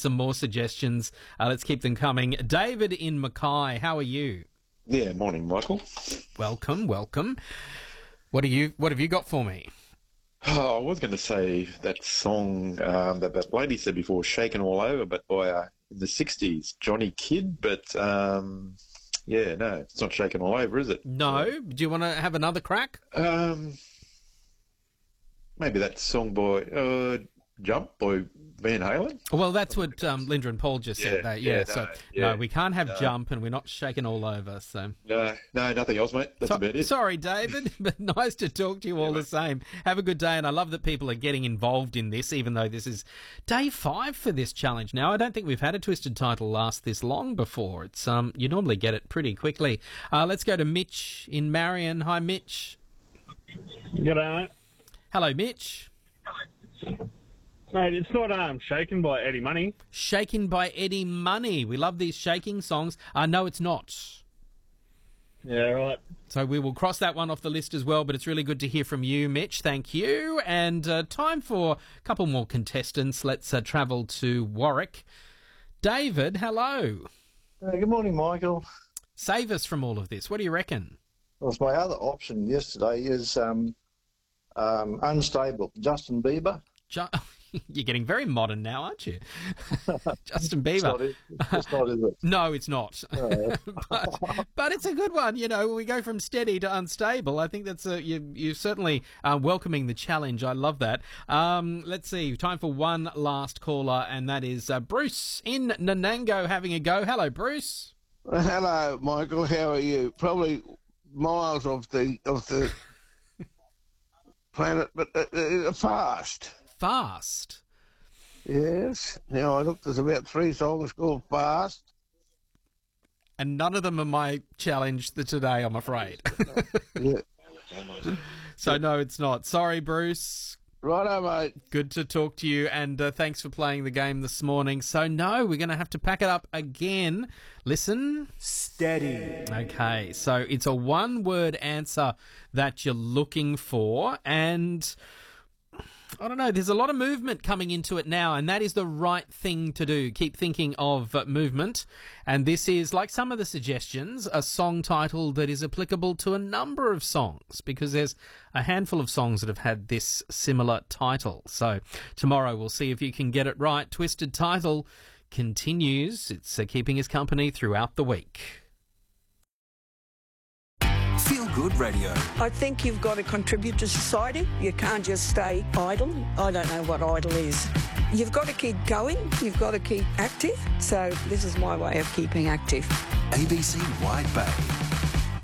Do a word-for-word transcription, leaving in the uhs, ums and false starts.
some more suggestions. Uh, let's keep them coming. David in Mackay, how are you? Yeah, morning, Michael. Welcome, welcome. What are you? What have you got for me? Oh, I was going to say that song um, that that lady said before, "Shaken All Over," but by uh, in the sixties, Johnny Kidd. But um, yeah, no, it's not "Shaken All Over," is it? No. Do you want to have another crack? Um, maybe that song by uh, "Jump" by Van Halen. Well, that's what um, Linda and Paul just said. Yeah, That, yeah, yeah, so no, yeah, no, we can't have no. Jump, and we're not shaking all over. So No, no, nothing else, mate. That's So- about it. sorry, David, but nice to talk to you all Yeah, the mate. same. Have a good day, and I love that people are getting involved in this, even though this is day five for this challenge now. I don't think we've had a Twisted Title last this long before. It's um, you normally get it pretty quickly. Uh, let's go to Mitch in Marion. Hi, Mitch. G'day, mate. Hello, Mitch. Mate, it's not um, Shaken by Eddie Money. Shaken by Eddie Money. We love these shaking songs. Uh, no, it's not. Yeah, right. So we will cross that one off the list as well, but it's really good to hear from you, Mitch. Thank you. And uh, time for a couple more contestants. Let's uh, travel to Warwick. David, hello. Uh, good morning, Michael. Save us from all of this. What do you reckon? Well, my other option yesterday is um, um, Unstable, Justin Bieber. Ju- You're getting very modern now, aren't you? Justin It's not, Bieber. it. It's not, is it? No, it's not. Uh, but, but it's a good one. You know, we go from steady to unstable. I think that's a, you, you're certainly uh, welcoming the challenge. I love that. Um, let's see. Time for one last caller, and that is uh, Bruce in Nanango having a go. Hello, Bruce. Hello, Michael. How are you? Probably miles off the off the planet, but uh, uh, fast. Fast. Yes. Now I looked. There's about three songs called Fast. And none of them are my challenge for today, I'm afraid. Yeah. So, no, it's not. Sorry, Bruce. Righto, mate. Good to talk to you, and uh, thanks for playing the game this morning. So, no, we're going to have to pack it up again. Listen. Steady. Okay, so it's a one-word answer that you're looking for, and I don't know, there's a lot of movement coming into it now, and that is the right thing to do. Keep thinking of uh, movement, and this is, like some of the suggestions, a song title that is applicable to a number of songs, because there's a handful of songs that have had this similar title. So tomorrow we'll see if you can get it right. Twisted Title continues. It's uh, keeping us company throughout the week. Feel Good Radio. I think you've got to contribute to society. You can't just stay idle. I don't know what idle is. You've got to keep going. You've got to keep active. So this is my way of keeping active. A B C Wide Bay.